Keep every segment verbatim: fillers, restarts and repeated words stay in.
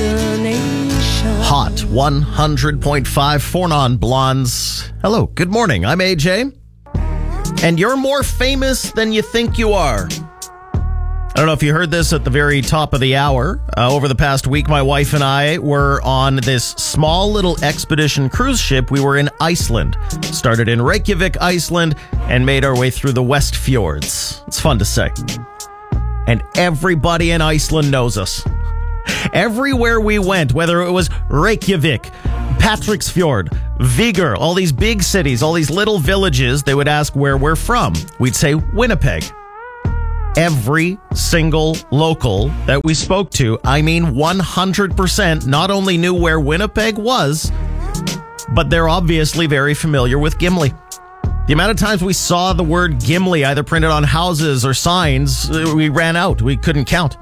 Hot one hundred point five for non-blondes. Hello, good morning. I'm A J. And you're more famous than you think you are. I don't know if you heard this at the very top of the hour. Uh, over the past week, my wife and I were on this small little expedition cruise ship. We were in Iceland. Started in Reykjavik, Iceland, and made our way through the West Fjords. It's fun to say. And everybody in Iceland knows us. Everywhere we went, whether it was Reykjavik, Patreksfjord, Vigur, all these big cities, all these little villages, they would ask where we're from. We'd say Winnipeg. Every single local that we spoke to, I mean one hundred percent, not only knew where Winnipeg was, but they're obviously very familiar with Gimli. The amount of times we saw the word Gimli either printed on houses or signs, we ran out. We couldn't count.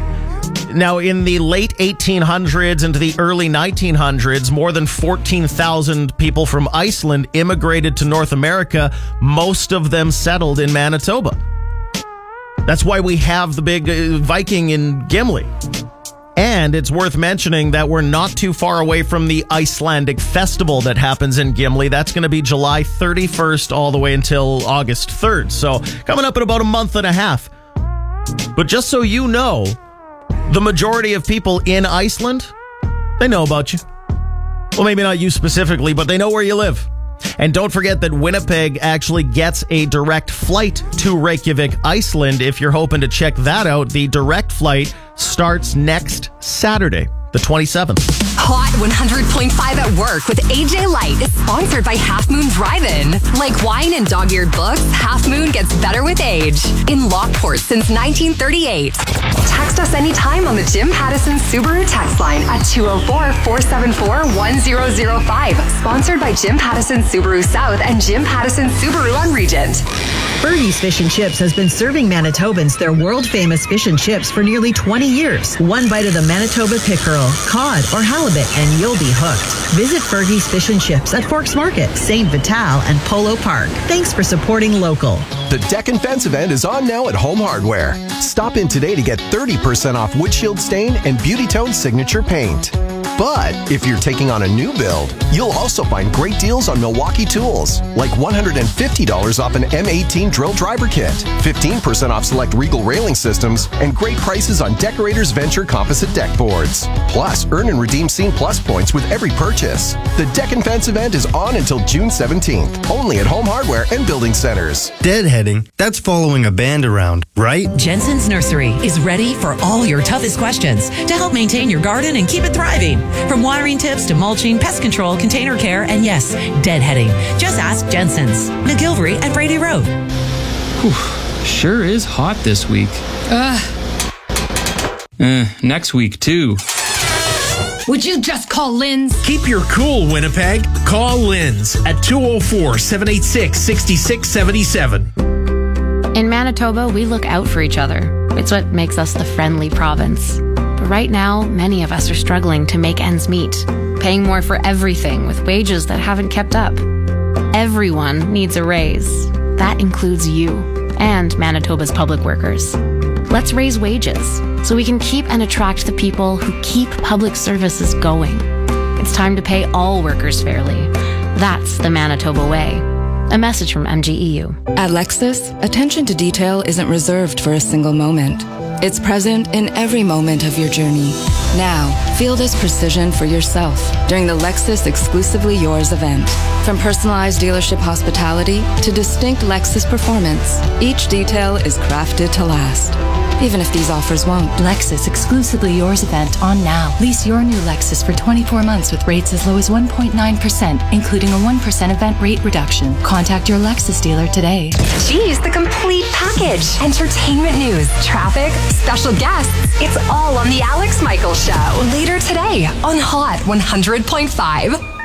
Now, in the late eighteen hundreds into the early nineteen hundreds, more than fourteen thousand people from Iceland immigrated to North America. Most of them settled in Manitoba. That's why we have the big uh, Viking in Gimli. And it's worth mentioning that we're not too far away from the Icelandic festival that happens in Gimli. That's going to be July thirty-first all the way until August third. So coming up in about a month and a half. But just so you know, the majority of people in Iceland, they know about you. Well, maybe not you specifically, but they know where you live. And don't forget that Winnipeg actually gets a direct flight to Reykjavik, Iceland. If you're hoping to check that out, the direct flight starts next Saturday, the twenty-seventh. Hot one hundred point five at Work with A J Light is sponsored by Half Moon Drive-In. Like wine and dog-eared books, Half Moon gets better with age. In Lockport since nineteen thirty-eight. Text us anytime on the Jim Pattison Subaru text line at two oh four, four seven four, one oh oh five. Sponsored by Jim Pattison Subaru South and Jim Pattison Subaru on Regent. Fergie's Fish and Chips has been serving Manitobans their world-famous fish and chips for nearly twenty years. One bite of the Manitoba pickerel, cod, or halibut, and you'll be hooked. Visit Fergie's Fish and Chips at Forks Market, Saint Vital, and Polo Park. Thanks for supporting local. The Deck and Fence event is on now at Home Hardware. Stop in today to get thirty percent off windshield stain and Beauty Tone signature paint. But if you're taking on a new build, you'll also find great deals on Milwaukee tools, like one hundred fifty dollars off an M eighteen drill driver kit, fifteen percent off select Regal railing systems, and great prices on Decorators Venture composite deck boards. Plus, earn and redeem Scene Plus points with every purchase. The Deck and Fence event is on until June seventeenth, only at Home Hardware and Building Centers. Deadheading, that's following a band around, right? Jensen's Nursery is ready for all your toughest questions to help maintain your garden and keep it thriving. From watering tips to mulching, pest control, container care, and yes, deadheading. Just ask Jensen's. McGilvery and Brady Road. Whew, sure is hot this week. Ugh. Uh, next week, too. Would you just call Lynn's? Keep your cool, Winnipeg. Call Lynn's at two oh four, seven eight six, six six seven seven. In Manitoba, we look out for each other. It's what makes us the friendly province. But right now, many of us are struggling to make ends meet, paying more for everything with wages that haven't kept up. Everyone needs a raise. That includes you and Manitoba's public workers. Let's raise wages so we can keep and attract the people who keep public services going. It's time to pay all workers fairly. That's the Manitoba way. A message from M G E U. At Lexus, attention to detail isn't reserved for a single moment. It's present in every moment of your journey. Now, feel this precision for yourself during the Lexus Exclusively Yours event. From personalized dealership hospitality to distinct Lexus performance, each detail is crafted to last. Even if these offers won't. Lexus Exclusively Yours event on now. Lease your new Lexus for twenty-four months with rates as low as one point nine percent, including a one percent event rate reduction. Contact your Lexus dealer today. Geez, the complete package. Entertainment news, traffic, special guests. It's all on the Alex Michaels Show. Later today on Hot one hundred point five.